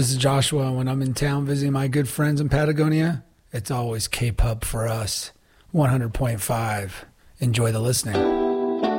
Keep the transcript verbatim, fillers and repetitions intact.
This is Joshua. When I'm in town visiting my good friends in Patagonia, it's always K-Pub for us. one hundred point five. Enjoy the listening.